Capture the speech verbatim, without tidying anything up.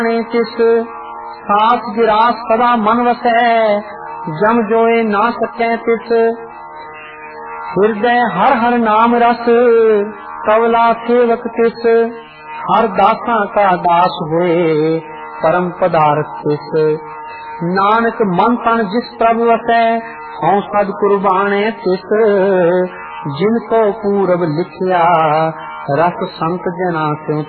तिस सास गिरास सदा मन वसै, जम जोए ना सकै तिस। हृदय हर हर नाम रस, कवला सेवक तिस। हर दासा का दास होए, परम पदार्थ तिस। नानक मन तन जिस प्रभु वसै, हौं सद कुर्बाने तिस। जिनको पूरब लिखिया, रस संत जना स्यों